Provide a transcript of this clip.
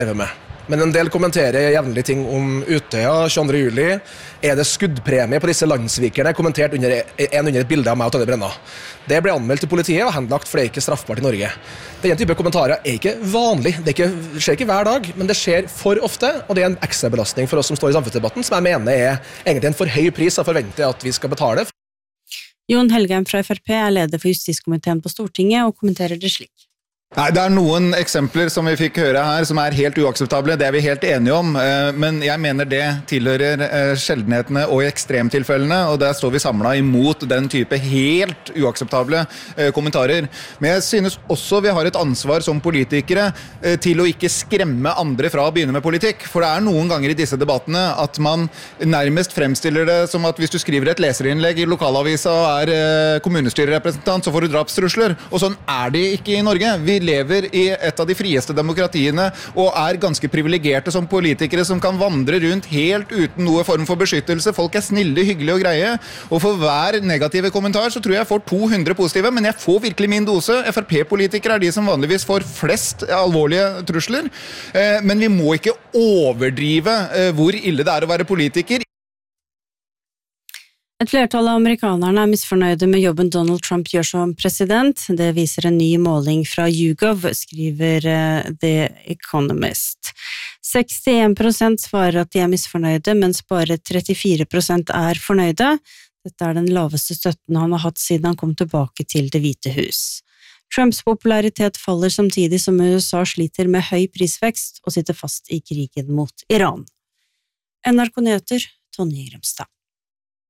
med. Men en del kommenterer jevnlig ting om Utøya, 22. juli. Er det skuddpremie på disse landssvikerne, kommentert under et bilde av meg og Tonje Brenna. Det ble anmeldt til politiet og henlagt, for det er ikke straffbart i Norge. Denne type kommentarer er ikke vanlig. Det skjer ikke hver dag, men det skjer for ofte, og det er en ekstra belastning for oss som står i samfunnsdebatten, som jeg mener er egentlig en for høy pris jeg forventer at vi skal betale. Jon Helgheim fra FrP er leder for justiskomiteen på Stortinget og kommenterer det slik. Nei, det noen eksempler som vi fikk høre her som helt uakseptable, det vi helt enige om, men jeg mener det tilhører sjeldenhetene og ekstremtilfellene, og der står vi samlet imot den type helt uakseptable kommentarer. Men jeg synes også vi har et ansvar som politikere til å ikke skremme andre fra å begynne med politikk, for det noen ganger i disse debattene at man nærmest fremstiller det som at hvis du skriver et leserinnlegg i lokalavisa og kommunestyrerepresentant, så får du drapstrusler, og sånn det ikke i Norge. Vi lever i et av de frieste demokratiene og ganske privilegerte som politikere som kan vandre rundt helt uten noe form for beskyttelse. Folk snille, hyggelige og greie, og for hver negative kommentar så tror jeg får 200 positive, men jeg får virkelig min dose. FrP-politikere de som vanligvis får flest alvorlige trusler, men vi må ikke overdrive hvor ille det å være politiker. Et flertall av amerikanerne misfornøyde med jobben Donald Trump gjør som president. Det viser en ny måling fra YouGov, skriver The Economist. 61% svarer at de misfornøyde, mens bare 34% fornøyde. Dette den laveste støtten han har hatt siden han kom tilbake til Det hvite hus. Trumps popularitet faller samtidig som USA sliter med høy prisvekst og sitter fast i krigen mot Iran. NRK Nyheter, Tonje Grimstad.